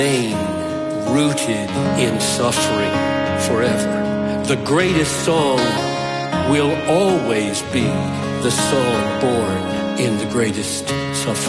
pain rooted in suffering forever. The greatest song will always be the song born in the greatest suffering.